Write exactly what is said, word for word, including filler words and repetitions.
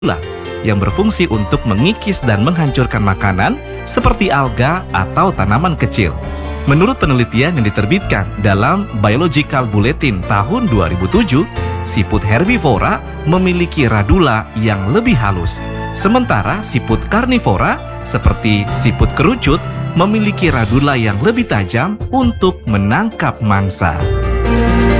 yang berfungsi untuk mengikis dan menghancurkan makanan seperti alga atau tanaman kecil. Menurut penelitian yang diterbitkan dalam Biological Bulletin tahun dua ribu tujuh, siput herbivora memiliki radula yang lebih halus, sementara siput karnivora seperti siput kerucut memiliki radula yang lebih tajam untuk menangkap mangsa.